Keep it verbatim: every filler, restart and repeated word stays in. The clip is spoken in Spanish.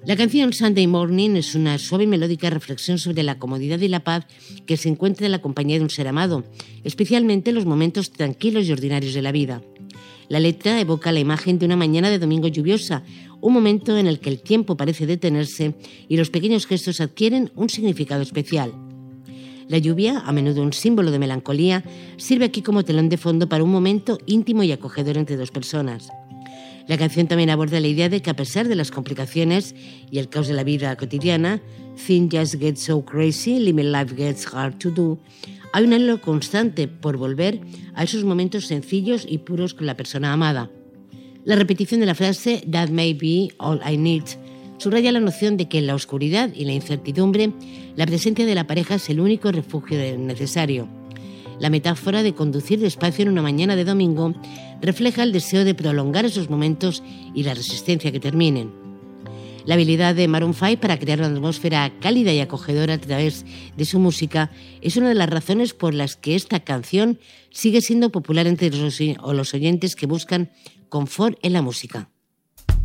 La canción Sunday Morning es una suave y melódica reflexión sobre la comodidad y la paz que se encuentra en la compañía de un ser amado, especialmente en los momentos tranquilos y ordinarios de la vida. La letra evoca la imagen de una mañana de domingo lluviosa, un momento en el que el tiempo parece detenerse y los pequeños gestos adquieren un significado especial. La lluvia, a menudo un símbolo de melancolía, sirve aquí como telón de fondo para un momento íntimo y acogedor entre dos personas. La canción también aborda la idea de que a pesar de las complicaciones y el caos de la vida cotidiana, things just get so crazy, living life gets hard to do, hay un anhelo constante por volver a esos momentos sencillos y puros con la persona amada. La repetición de la frase "That may be all I need" subraya la noción de que en la oscuridad y la incertidumbre, la presencia de la pareja es el único refugio necesario. La metáfora de conducir despacio en una mañana de domingo refleja el deseo de prolongar esos momentos y la resistencia que terminen. La habilidad de Maroon cinco para crear una atmósfera cálida y acogedora a través de su música es una de las razones por las que esta canción sigue siendo popular entre los oyentes que buscan confort en la música.